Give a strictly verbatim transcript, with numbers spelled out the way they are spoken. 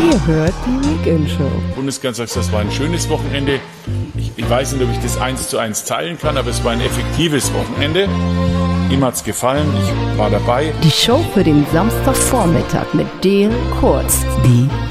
Ihr hört die Weekend Show. Bundeskanzler sagt, das war ein schönes Wochenende. Ich, ich weiß nicht, ob ich das eins zu eins teilen kann, aber es war ein effektives Wochenende. Ihm hat's gefallen, ich war dabei. Die Show für den Samstagvormittag mit Dale Kurz. Die